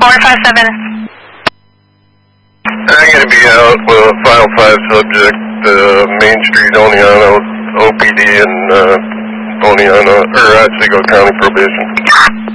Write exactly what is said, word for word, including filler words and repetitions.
four five seven. I'm going to be out with a file five subject, uh, Main Street, Oneonta, O P D, and uh, Oneonta, or Otsego County Probation.